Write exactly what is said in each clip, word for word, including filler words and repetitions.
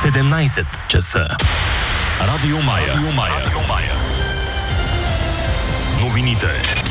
седемнайсет часа. Радио Мая. Радио Мая. Радио Мая. Новините.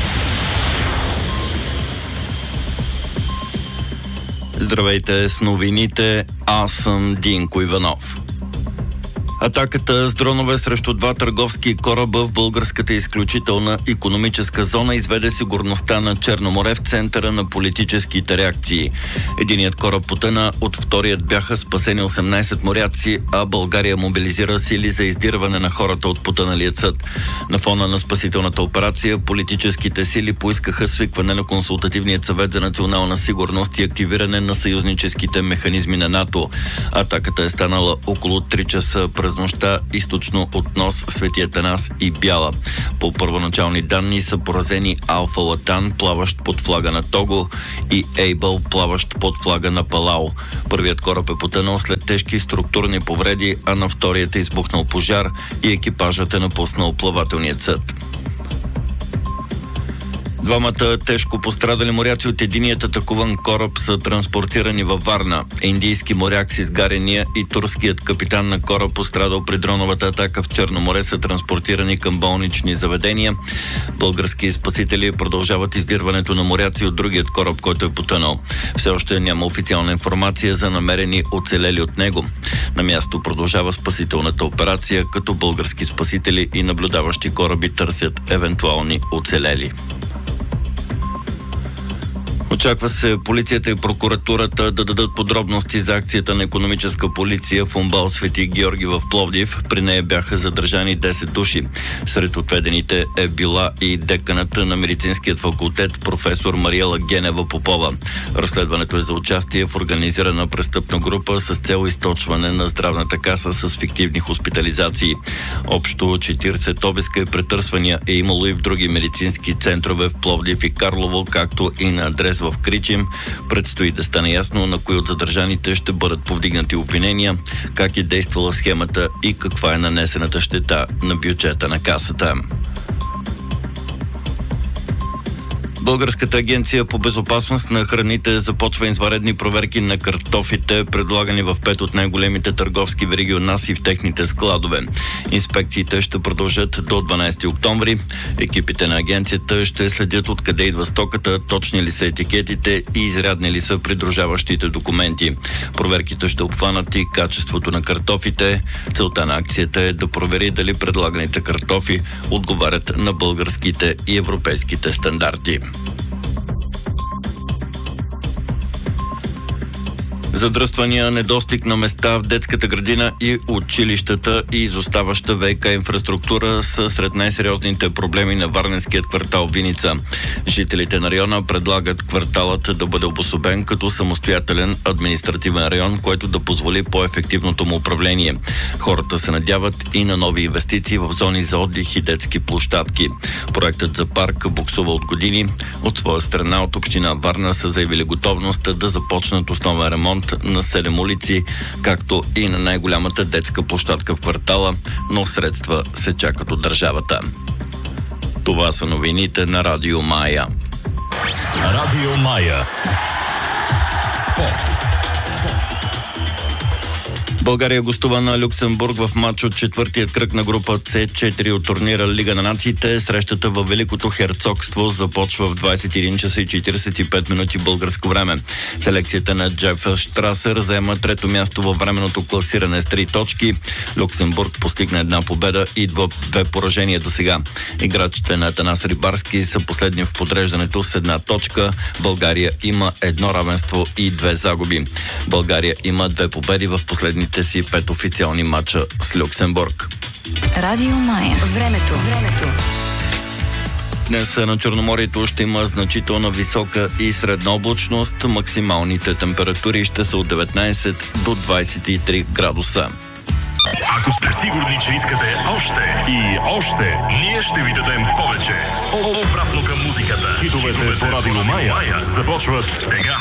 Здравейте с новините, аз съм Динко Иванов. Атаката с дронове срещу два търговски кораба в българската изключителна икономическа зона изведе сигурността на Черно море в центъра на политическите реакции. Единият кораб потъна, от вторият бяха спасени осемнайсет моряци, а България мобилизира сили за издирване на хората от потъналият съд. На фона на спасителната операция, политическите сили поискаха свикване на Консултативният съвет за национална сигурност и активиране на съюзническите механизми на НАТО. Атаката е станала около три часа през нощта източно от Нос, Свети Атанас и Бяла. По първоначални данни са поразени Алфа Латан, плаващ под флага на Того, и Ейбъл, плаващ под флага на Палао. Първият кораб е потънал след тежки структурни повреди, а на вторият е избухнал пожар и екипажът е напуснал плавателният съд. Двамата тежко пострадали моряци от единият атакуван кораб са транспортирани във Варна. Индийски моряк с изгарения и турският капитан на кораб, пострадал при дроновата атака в Черно море, са транспортирани към болнични заведения. Български спасители продължават издирването на моряци от другият кораб, който е потънал. Все още няма официална информация за намерени оцелели от него. На място продължава спасителната операция, като български спасители и наблюдаващи кораби търсят евентуални оцелели. Очаква се полицията и прокуратурата да дадат подробности за акцията на икономическа полиция в УМБАЛ Свети Георги в Пловдив. При нея бяха задържани десет души. Сред отведените е била и деканата на медицинският факултет професор Мариела Генева Попова. Разследването е за участие в организирана престъпна група с цел източване на здравната каса с фиктивни хоспитализации. Общо четирийсет обиска и претърсвания е имало и в други медицински центрове в Пловдив и Карлово, както и на адрес в Кричим. Предстои да стане ясно на кои от задържаните ще бъдат повдигнати обвинения, как е действала схемата и каква е нанесената щета на бюджета на касата. Българската агенция по безопасност на храните започва извънредни проверки на картофите, предлагани в пет от най-големите търговски вериги у нас и в техните складове. Инспекциите ще продължат до дванайсети октомври. Екипите на агенцията ще следят откъде идва стоката, точни ли са етикетите и изрядни ли са придружаващите документи. Проверките ще обхванат и качеството на картофите. Целта на акцията е да провери дали предлаганите картофи отговарят на българските и европейските стандарти. Задръствания, недостиг на места в детската градина и училищата и изоставаща ВиК инфраструктура са сред най-сериозните проблеми на варненският квартал Виница. Жителите на района предлагат кварталът да бъде обособен като самостоятелен административен район, който да позволи по-ефективното му управление. Хората се надяват и на нови инвестиции в зони за отдих и детски площадки. Проектът за парк буксува от години. От своя страна от община Варна са заявили готовност да започнат основен ремонт на седем улици, както и на най-голямата детска площадка в квартала, но средства се чакат от държавата. Това са новините на Радио Мая. Радио Мая. Спорт. България гостува на Люксембург в матч от четвъртият кръг на група С четири от турнира Лига на нациите. Срещата във Великото херцогство започва в двайсет и един часа и четирийсет и пет минути българско време. Селекцията на Джеф Штрасер заема трето място във временното класиране с три точки. Люксембург постигна една победа и две поражения до сега. Играчите на Атанас Рибарски са последни в подреждането с една точка. България има едно равенство и две загуби. България има две победи в последните си пет официални матча с Люксембург. Радио Мая. Времето. Времето. Днес на Черноморието ще има значителна висока и средна облачност. Максималните температури ще са от деветнайсет до двайсет и три градуса. Ако сте сигурни, че искате още и още, ние ще ви дадем повече. Обратно към музиката. Хитовете по Радио Мая започват сега.